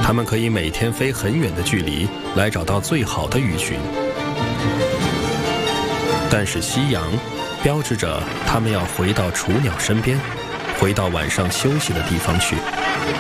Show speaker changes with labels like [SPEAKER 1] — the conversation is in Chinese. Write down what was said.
[SPEAKER 1] 它们可以每天飞很远的距离来找到最好的鱼群。但是夕阳标志着它们要回到雏鸟身边，回到晚上休息的地方去。